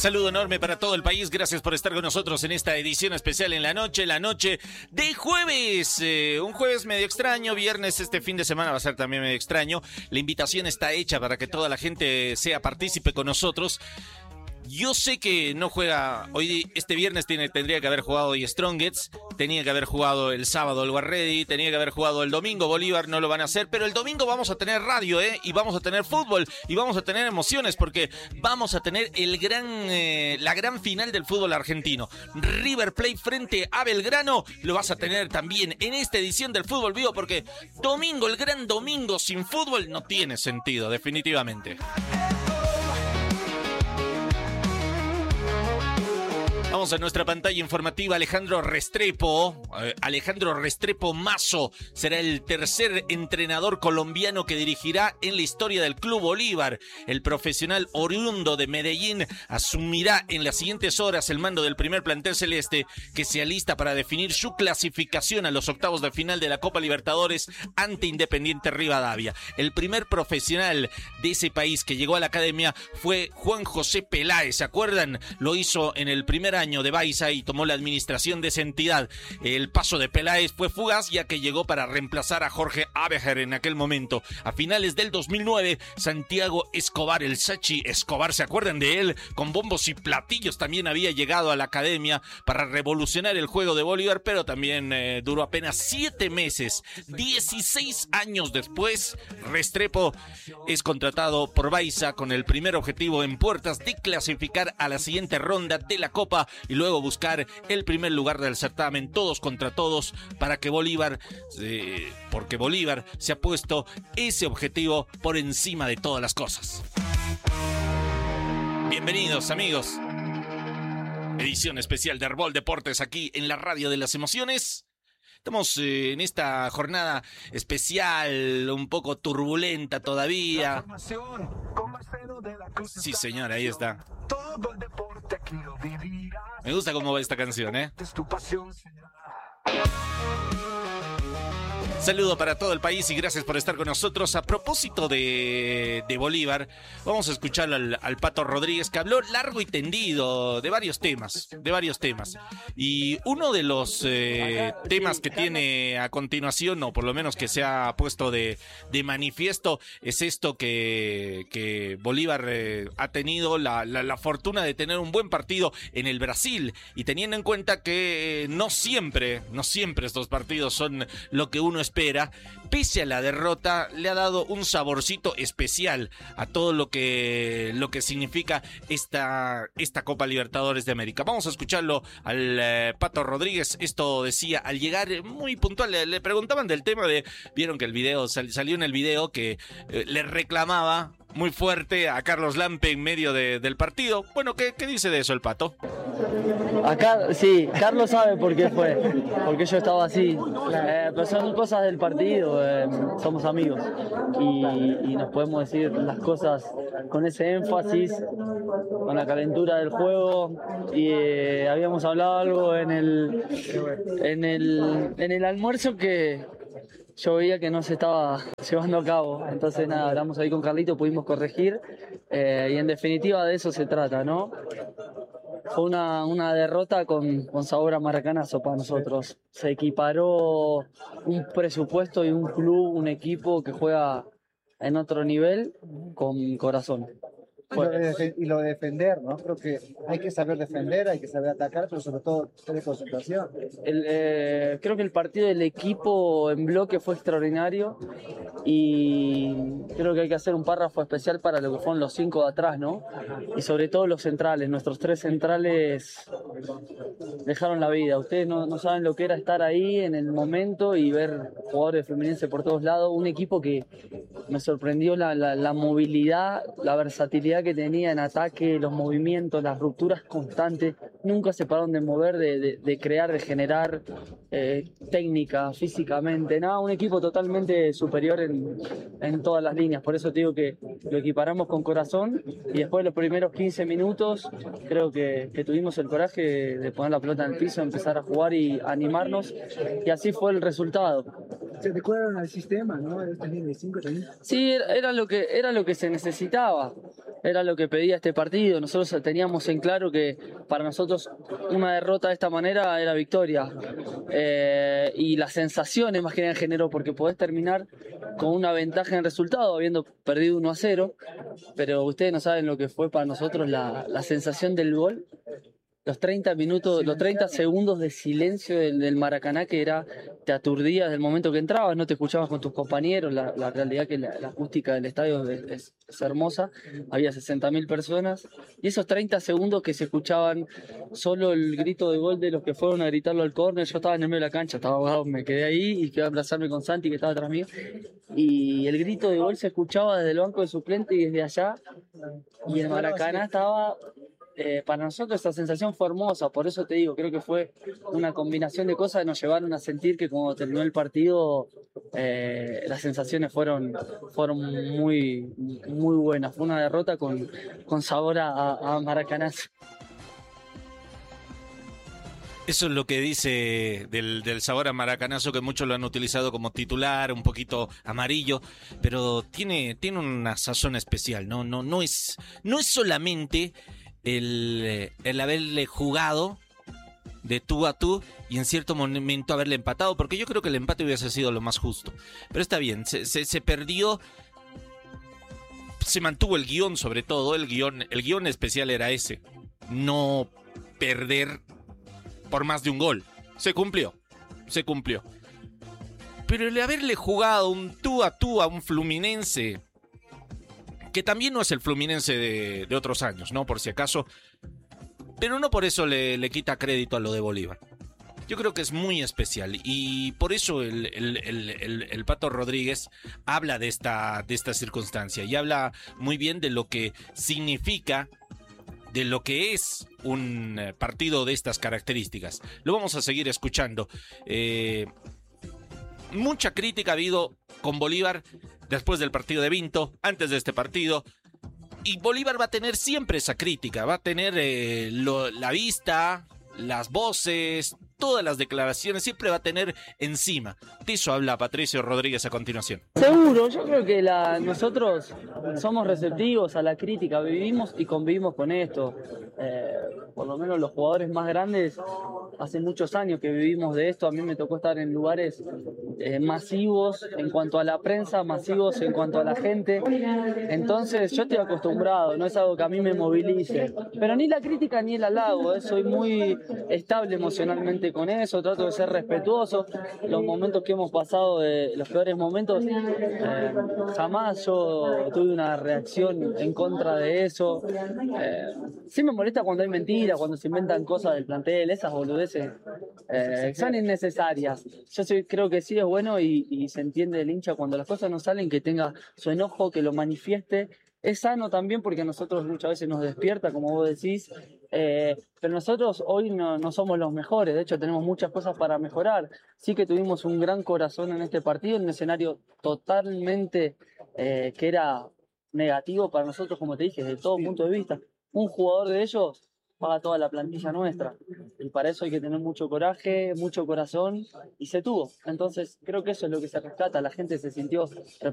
saludo enorme para todo el país. Gracias por estar con nosotros en esta edición especial en la noche de jueves. Un jueves medio extraño, viernes este fin de semana va a ser también medio extraño. La invitación está hecha para que toda la gente sea partícipe con nosotros. Yo sé que no juega hoy, este viernes tendría que haber jugado hoy Strongets, tenía que haber jugado el sábado el Warready, tenía que haber jugado el domingo Bolívar, no lo van a hacer, pero el domingo vamos a tener radio, y vamos a tener fútbol, y vamos a tener emociones, porque vamos a tener la gran final del fútbol argentino. River Plate frente a Belgrano, lo vas a tener también en esta edición del Fútbol Vivo, porque domingo, el gran domingo sin fútbol no tiene sentido, definitivamente. Vamos a nuestra pantalla informativa. Alejandro Restrepo Mazo será el tercer entrenador colombiano que dirigirá en la historia del Club Bolívar. El profesional oriundo de Medellín asumirá en las siguientes horas el mando del primer plantel celeste, que se alista para definir su clasificación a los octavos de final de la Copa Libertadores ante Independiente Rivadavia. El primer profesional de ese país que llegó a la academia fue Juan José Peláez, ¿se acuerdan? Lo hizo en el primer año de Baiza y tomó la administración de esa entidad. El paso de Peláez fue fugaz, ya que llegó para reemplazar a Jorge Abejer en aquel momento. A finales del 2009, Santiago Escobar, el Sachi Escobar, ¿se acuerdan de él? Con bombos y platillos también había llegado a la academia para revolucionar el juego de Bolívar, pero también duró apenas 7 meses. 16 años después, Restrepo es contratado por Baiza con el primer objetivo en puertas de clasificar a la siguiente ronda de la Copa y luego buscar el primer lugar del certamen, todos contra todos, para que Bolívar, porque Bolívar se ha puesto ese objetivo por encima de todas las cosas. Bienvenidos, amigos. Edición especial de Herbol Deportes aquí en la Radio de las Emociones. Estamos en esta jornada especial, un poco turbulenta todavía. Sí, señor, ahí está. Me gusta cómo va esta canción, Saludo para todo el país y gracias por estar con nosotros. A propósito de Bolívar, vamos a escuchar al Pato Rodríguez, que habló largo y tendido de varios temas. Y uno de los temas que tiene a continuación, o por lo menos que se ha puesto de manifiesto, es esto que Bolívar ha tenido la fortuna de tener un buen partido en el Brasil, y teniendo en cuenta que no siempre estos partidos son lo que uno espera, pese a la derrota, le ha dado un saborcito especial a todo lo que significa esta Copa Libertadores de América. Vamos a escucharlo al Pato Rodríguez. Esto decía al llegar muy puntual. Le preguntaban del tema vieron que el video salió en el video que le reclamaba muy fuerte a Carlos Lampe en medio del partido. Bueno, ¿qué dice de eso el Pato? Acá, sí, Carlos sabe por qué fue, porque yo estaba así, pero son cosas del partido, somos amigos y nos podemos decir las cosas con ese énfasis, con la calentura del juego, y habíamos hablado algo en el almuerzo que yo veía que no se estaba llevando a cabo. Entonces nada, hablamos ahí con Carlito, pudimos corregir, y en definitiva de eso se trata, ¿no? Fue una derrota con sabor a maracanazo para nosotros. Se equiparó un presupuesto y un club, un equipo que juega en otro nivel con corazón. Y lo de defender, ¿no? Creo que hay que saber defender, hay que saber atacar, pero sobre todo tener concentración. Creo que el partido del equipo en bloque fue extraordinario, y creo que hay que hacer un párrafo especial para lo que fueron los 5 de atrás, ¿no? Y sobre todo los centrales. Nuestros 3 centrales dejaron la vida. Ustedes no saben lo que era estar ahí en el momento y ver jugadores de Fluminense por todos lados. Un equipo que me sorprendió la movilidad, la versatilidad que tenía en ataque, los movimientos, las rupturas constantes. Nunca se pararon de mover, de crear, de generar técnica, físicamente. Nada, un equipo totalmente superior en todas las líneas. Por eso te digo que lo equiparamos con corazón, y después de los primeros 15 minutos creo que tuvimos el coraje de poner la pelota en el piso, empezar a jugar y animarnos, y así fue el resultado. Se adecuaron al sistema, ¿no? También de 5 también. Sí, era lo que se necesitaba. Era lo que pedía este partido. Nosotros teníamos en claro que para nosotros una derrota de esta manera era victoria. Y las sensaciones más que nada generó, porque podés terminar con una ventaja en el resultado, habiendo perdido 1-0, pero ustedes no saben lo que fue para nosotros la sensación del gol. Los 30 minutos, los 30 segundos de silencio del Maracaná, que te aturdía desde el momento que entrabas, no te escuchabas con tus compañeros. La realidad que la acústica del estadio es hermosa. Había 60.000 personas y esos 30 segundos que se escuchaban solo el grito de gol de los que fueron a gritarlo al córner. Yo estaba en el medio de la cancha, estaba ahogado, me quedé ahí y quedé a abrazarme con Santi, que estaba atrás mío, y el grito de gol se escuchaba desde el banco de suplente y desde allá, y el Maracaná estaba... para nosotros esa sensación fue hermosa, por eso te digo, creo que fue una combinación de cosas que nos llevaron a sentir que cuando terminó el partido las sensaciones fueron muy, muy buenas. Fue una derrota con sabor a maracanazo. Eso es lo que dice del sabor a maracanazo, que muchos lo han utilizado como titular, un poquito amarillo, pero tiene una sazón especial, no es solamente el haberle jugado de tú a tú y en cierto momento haberle empatado, porque yo creo que el empate hubiese sido lo más justo. Pero está bien, se perdió, se mantuvo el guión, sobre todo el guión especial era ese, no perder por más de un gol. Se cumplió. Pero el haberle jugado un tú a tú a un Fluminense, que también no es el Fluminense de otros años, ¿no? Por si acaso. Pero no por eso le quita crédito a lo de Bolívar. Yo creo que es muy especial y por eso el Pato Rodríguez habla de esta circunstancia y habla muy bien de lo que significa, de lo que es un partido de estas características. Lo vamos a seguir escuchando. Mucha crítica ha habido con Bolívar después del partido de Vinto, antes de este partido. Y Bolívar va a tener siempre esa crítica, va a tener la vista, las voces, todas las declaraciones, siempre va a tener encima. De eso habla Patricio Rodríguez a continuación. Seguro, yo creo que nosotros somos receptivos a la crítica, vivimos y convivimos con esto. Por lo menos los jugadores más grandes, hace muchos años que vivimos de esto. A mí me tocó estar en lugares masivos en cuanto a la prensa, masivos en cuanto a la gente. Entonces yo estoy acostumbrado, no es algo que a mí me movilice. Pero ni la crítica ni el halago, soy muy estable emocionalmente con eso, trato de ser respetuoso. Los momentos que hemos pasado, los peores momentos, jamás yo tuve una reacción en contra de eso. Sí me molesta cuando hay mentiras, cuando se inventan cosas del plantel, esas boludeces son innecesarias. Yo creo que sí es bueno y se entiende el hincha cuando las cosas no salen, que tenga su enojo, que lo manifieste. Es sano también porque a nosotros muchas veces nos despierta, como vos decís, pero nosotros hoy no somos los mejores, de hecho tenemos muchas cosas para mejorar. Sí que tuvimos un gran corazón en este partido, en un escenario totalmente que era negativo para nosotros, como te dije, desde todo punto de vista. Un jugador de ellos paga toda la plantilla nuestra y para eso hay que tener mucho coraje, mucho corazón, y se tuvo. Entonces creo que eso es lo que se rescata, la gente se sintió